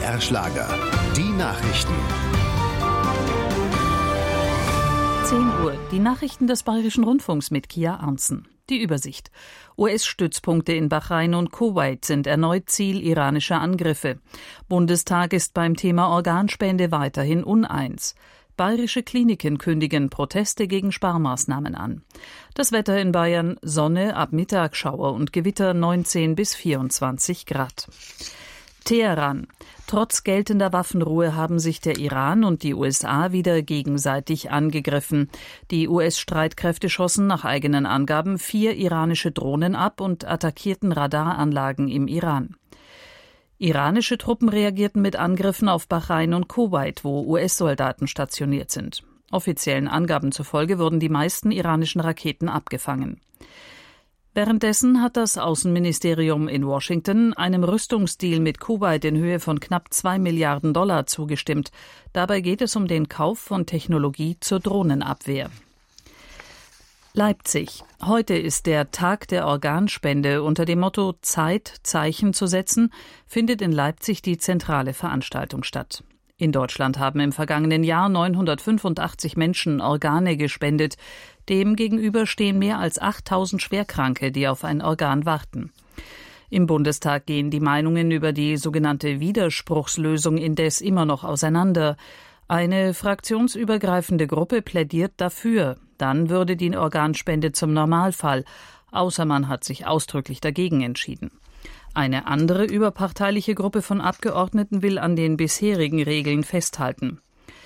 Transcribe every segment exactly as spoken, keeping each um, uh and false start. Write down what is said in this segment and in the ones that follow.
R Schlager. Die Nachrichten. zehn Uhr. Die Nachrichten des Bayerischen Rundfunks mit Kia Arntzen. Die Übersicht. U S-Stützpunkte in Bahrain und Kuwait sind erneut Ziel iranischer Angriffe. Bundestag ist beim Thema Organspende weiterhin uneins. Bayerische Kliniken kündigen Proteste gegen Sparmaßnahmen an. Das Wetter in Bayern: Sonne, ab Mittag Schauer und Gewitter, neunzehn bis vierundzwanzig Grad. Teheran. Trotz geltender Waffenruhe haben sich der Iran und die U S A wieder gegenseitig angegriffen. Die U S-Streitkräfte schossen nach eigenen Angaben vier iranische Drohnen ab und attackierten Radaranlagen im Iran. Iranische Truppen reagierten mit Angriffen auf Bahrain und Kuwait, wo U S-Soldaten stationiert sind. Offiziellen Angaben zufolge wurden die meisten iranischen Raketen abgefangen. Währenddessen hat das Außenministerium in Washington einem Rüstungsdeal mit Kuwait in Höhe von knapp zwei Milliarden Dollar zugestimmt. Dabei geht es um den Kauf von Technologie zur Drohnenabwehr. Leipzig. Heute ist der Tag der Organspende. Unter dem Motto Zeit, Zeichen zu setzen, findet in Leipzig die zentrale Veranstaltung statt. In Deutschland haben im vergangenen Jahr neunhundertfünfundachtzig Menschen Organe gespendet. Dem gegenüber stehen mehr als achttausend Schwerkranke, die auf ein Organ warten. Im Bundestag gehen die Meinungen über die sogenannte Widerspruchslösung indes immer noch auseinander. Eine fraktionsübergreifende Gruppe plädiert dafür. Dann würde die Organspende zum Normalfall, außer man hat sich ausdrücklich dagegen entschieden. Eine andere überparteiliche Gruppe von Abgeordneten will an den bisherigen Regeln festhalten.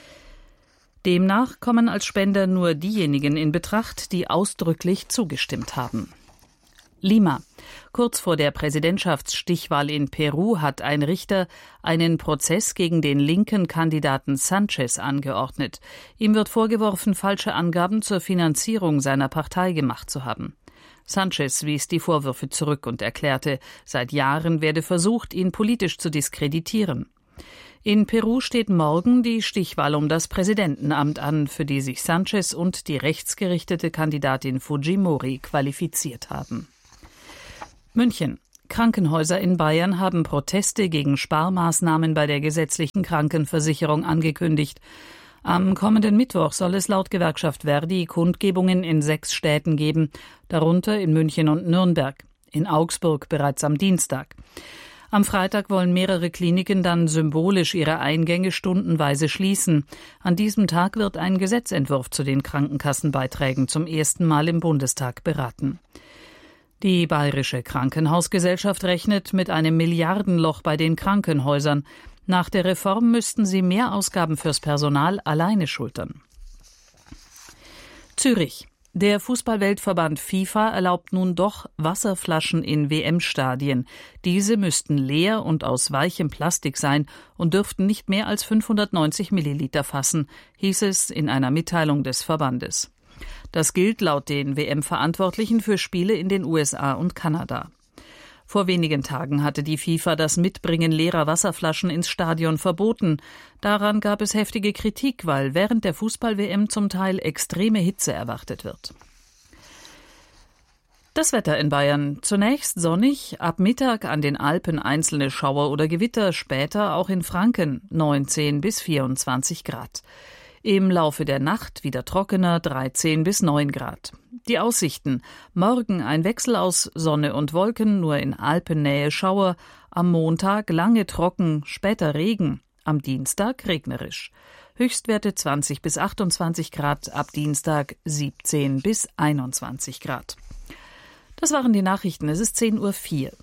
Demnach kommen als Spender nur diejenigen in Betracht, die ausdrücklich zugestimmt haben. Lima. Kurz vor der Präsidentschaftsstichwahl in Peru hat ein Richter einen Prozess gegen den linken Kandidaten Sanchez angeordnet. Ihm wird vorgeworfen, falsche Angaben zur Finanzierung seiner Partei gemacht zu haben. Sanchez wies die Vorwürfe zurück und erklärte, seit Jahren werde versucht, ihn politisch zu diskreditieren. In Peru steht morgen die Stichwahl um das Präsidentenamt an, für die sich Sanchez und die rechtsgerichtete Kandidatin Fujimori qualifiziert haben. München. Krankenhäuser in Bayern haben Proteste gegen Sparmaßnahmen bei der gesetzlichen Krankenversicherung angekündigt. Am kommenden Mittwoch soll es laut Gewerkschaft Verdi Kundgebungen in sechs Städten geben, darunter in München und Nürnberg, in Augsburg bereits am Dienstag. Am Freitag wollen mehrere Kliniken dann symbolisch ihre Eingänge stundenweise schließen. An diesem Tag wird ein Gesetzentwurf zu den Krankenkassenbeiträgen zum ersten Mal im Bundestag beraten. Die Bayerische Krankenhausgesellschaft rechnet mit einem Milliardenloch bei den Krankenhäusern. Nach der Reform müssten sie mehr Ausgaben fürs Personal alleine schultern. Zürich. Der Fußballweltverband FIFA erlaubt nun doch Wasserflaschen in W M-Stadien. Diese müssten leer und aus weichem Plastik sein und dürften nicht mehr als fünfhundertneunzig Milliliter fassen, hieß es in einer Mitteilung des Verbandes. Das gilt laut den W M-Verantwortlichen für Spiele in den U S A und Kanada. Vor wenigen Tagen hatte die FIFA das Mitbringen leerer Wasserflaschen ins Stadion verboten. Daran gab es heftige Kritik, weil während der Fußball-W M zum Teil extreme Hitze erwartet wird. Das Wetter in Bayern. Zunächst sonnig, ab Mittag an den Alpen einzelne Schauer oder Gewitter, später auch in Franken neunzehn bis vierundzwanzig Grad. Im Laufe der Nacht wieder trockener, dreizehn bis neun Grad. Die Aussichten: Morgen ein Wechsel aus Sonne und Wolken, nur in Alpennähe Schauer. Am Montag lange trocken, später Regen. Am Dienstag regnerisch. Höchstwerte zwanzig bis achtundzwanzig Grad, ab Dienstag siebzehn bis einundzwanzig Grad. Das waren die Nachrichten. Es ist zehn Uhr vier.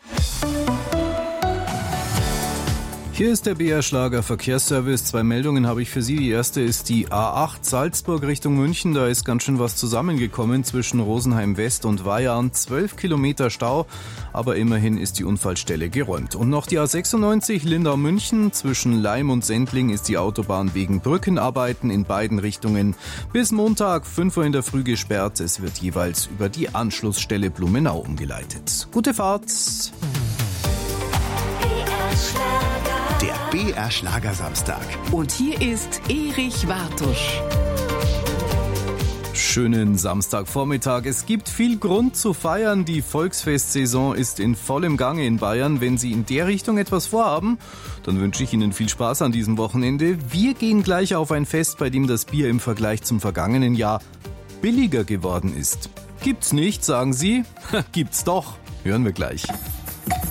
Hier ist der B R Schlager Verkehrsservice. Zwei Meldungen habe ich für Sie. Die erste ist die A acht Salzburg Richtung München. Da ist ganz schön was zusammengekommen zwischen Rosenheim West und Weyarn. Zwölf Kilometer Stau, aber immerhin ist die Unfallstelle geräumt. Und noch die A sechsundneunzig Lindau München. Zwischen Laim und Sendling ist die Autobahn wegen Brückenarbeiten in beiden Richtungen bis Montag fünf Uhr in der Früh gesperrt. Es wird jeweils über die Anschlussstelle Blumenau umgeleitet. Gute Fahrt! Der B R Schlager Samstag. Und hier ist Erich Wartusch. Schönen Samstagvormittag. Es gibt viel Grund zu feiern. Die Volksfestsaison ist in vollem Gange in Bayern. Wenn Sie in der Richtung etwas vorhaben, dann wünsche ich Ihnen viel Spaß an diesem Wochenende. Wir gehen gleich auf ein Fest, bei dem das Bier im Vergleich zum vergangenen Jahr billiger geworden ist. Gibt's nicht, sagen Sie? Gibt's doch. Hören wir gleich.